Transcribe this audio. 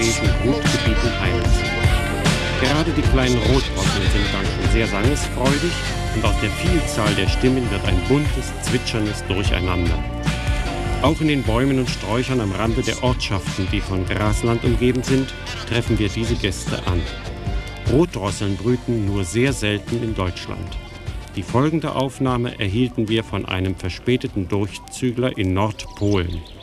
diesen Brutgebieten heimziehen. Gerade die kleinen Rotdrosseln sind dann schon sehr sangesfreudig und aus der Vielzahl der Stimmen wird ein buntes, zwitscherndes Durcheinander. Auch in den Bäumen und Sträuchern am Rande der Ortschaften, die von Grasland umgeben sind, treffen wir diese Gäste an. Rotdrosseln brüten nur sehr selten in Deutschland. Die folgende Aufnahme erhielten wir von einem verspäteten Durchzügler in Nordpolen.